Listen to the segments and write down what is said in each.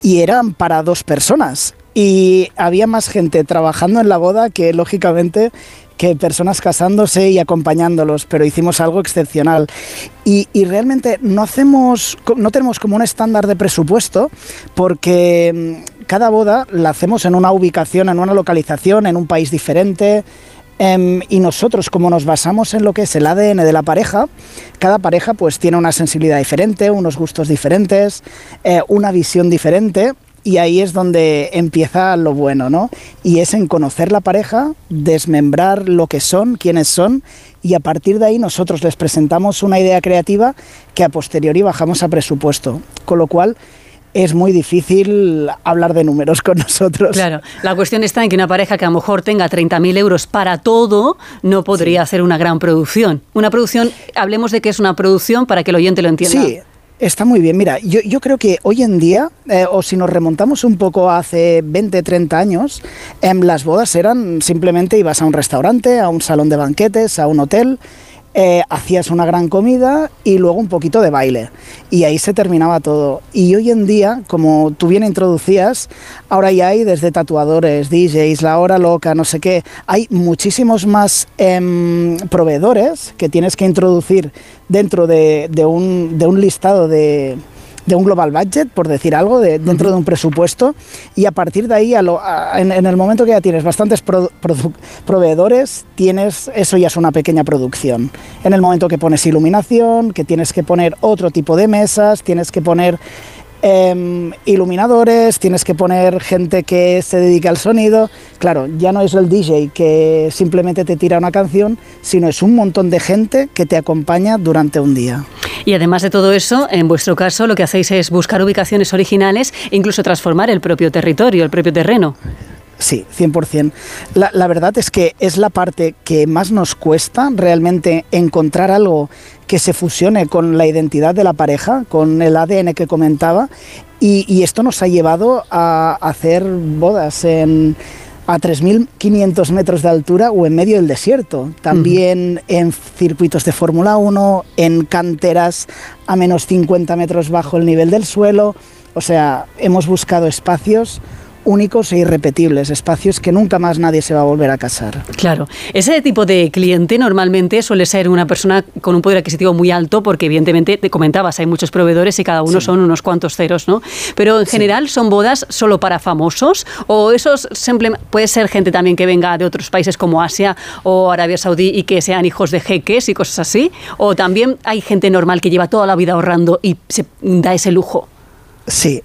y eran para 2 personas. Y había más gente trabajando en la boda que, lógicamente, que personas casándose y acompañándolos, pero hicimos algo excepcional. Y realmente no tenemos como un estándar de presupuesto, porque cada boda la hacemos en una ubicación, en una localización, en un país diferente. Y nosotros, como nos basamos en lo que es el ADN de la pareja, cada pareja pues tiene una sensibilidad diferente, unos gustos diferentes, una visión diferente. Y ahí es donde empieza lo bueno, ¿no? Y es en conocer la pareja, desmembrar lo que son, quiénes son, y a partir de ahí nosotros les presentamos una idea creativa que a posteriori bajamos a presupuesto. Con lo cual es muy difícil hablar de números con nosotros. Claro, la cuestión está en que una pareja que a lo mejor tenga 30.000 euros para todo no podría hacer una gran producción. Una producción, hablemos de que es una producción para que el oyente lo entienda. Sí. Está muy bien. Mira, yo creo que hoy en día, o si nos remontamos un poco a hace 20, 30 años, las bodas eran simplemente ibas a un restaurante, a un salón de banquetes, a un hotel, hacías una gran comida y luego un poquito de baile. Y ahí se terminaba todo. Y hoy en día, como tú bien introducías, ahora ya hay desde tatuadores, DJs, la hora loca, no sé qué. Hay muchísimos más proveedores que tienes que introducir dentro de un listado de un global budget, por decir algo, dentro de un presupuesto, y a partir de ahí, en el momento que ya tienes bastantes proveedores, eso ya es una pequeña producción. En el momento que pones iluminación, que tienes que poner otro tipo de mesas, tienes que poner iluminadores, tienes que poner gente que se dedica al sonido. Claro, ya no es el DJ que simplemente te tira una canción, sino es un montón de gente que te acompaña durante un día. Y además de todo eso, en vuestro caso lo que hacéis es buscar ubicaciones originales e incluso transformar el propio territorio, el propio terreno. Sí, 100%. La verdad es que es la parte que más nos cuesta realmente encontrar algo que se fusione con la identidad de la pareja, con el ADN que comentaba, y esto nos ha llevado a hacer bodas a 3.500 metros de altura o en medio del desierto, también en circuitos de Fórmula 1, en canteras a menos 50 metros bajo el nivel del suelo. O sea, hemos buscado espacios únicos e irrepetibles, espacios que nunca más nadie se va a volver a casar. Claro, ese tipo de cliente normalmente suele ser una persona con un poder adquisitivo muy alto, porque evidentemente, te comentabas, hay muchos proveedores y cada uno son unos cuantos ceros, ¿no? Pero en general, ¿son bodas solo para famosos? ¿O esos puede ser gente también que venga de otros países como Asia o Arabia Saudí y que sean hijos de jeques y cosas así? ¿O también hay gente normal que lleva toda la vida ahorrando y se da ese lujo? Sí,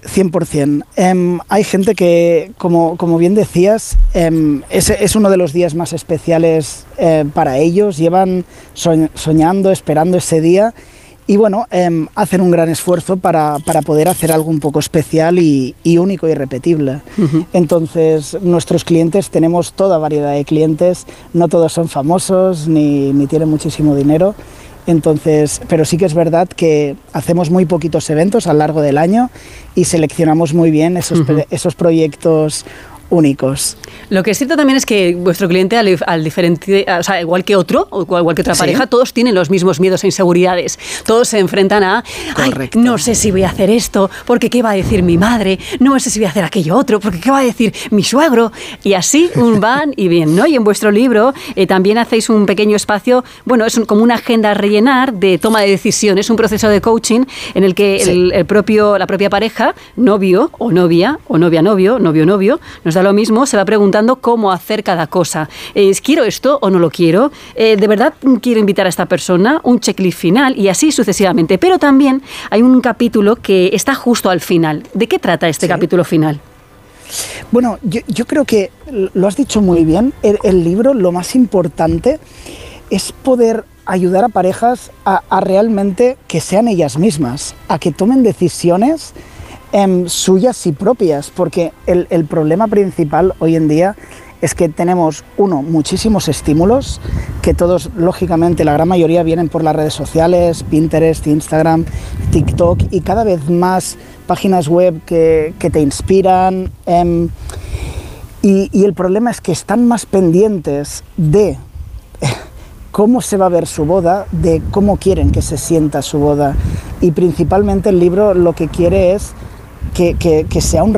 100%. Hay gente que, como bien decías, es uno de los días más especiales para ellos. Llevan soñando, esperando ese día y bueno, hacen un gran esfuerzo para poder hacer algo un poco especial y único y irrepetible. Entonces, nuestros clientes, tenemos toda variedad de clientes, no todos son famosos ni tienen muchísimo dinero. Entonces, pero sí que es verdad que hacemos muy poquitos eventos a lo largo del año y seleccionamos muy bien esos proyectos únicos. Lo que es cierto también es que vuestro cliente, al diferente, o sea, igual que otro, o igual que otra pareja, todos tienen los mismos miedos e inseguridades. Todos se enfrentan a, no sé si voy a hacer esto, porque qué va a decir mi madre, no sé si voy a hacer aquello otro, porque qué va a decir mi suegro. Y así van y bien, ¿no? Y en vuestro libro también hacéis un pequeño espacio, bueno, es como una agenda a rellenar de toma de decisiones, un proceso de coaching en el que la propia pareja, novio o novia, o novia-novio, novio-novio, nos da lo mismo, se va preguntando cómo hacer cada cosa. ¿Quiero esto o no lo quiero? ¿De verdad quiero invitar a esta persona? Un checklist final y así sucesivamente. Pero también hay un capítulo que está justo al final. ¿De qué trata este capítulo final? Bueno, yo creo que lo has dicho muy bien. El libro, lo más importante es poder ayudar a parejas a realmente que sean ellas mismas, a que tomen decisiones suyas y propias, porque el problema principal hoy en día es que tenemos, muchísimos estímulos, que todos, lógicamente, la gran mayoría vienen por las redes sociales, Pinterest, Instagram, TikTok, y cada vez más páginas web que te inspiran, y el problema es que están más pendientes de cómo se va a ver su boda, de cómo quieren que se sienta su boda, y principalmente el libro lo que quiere es que sea un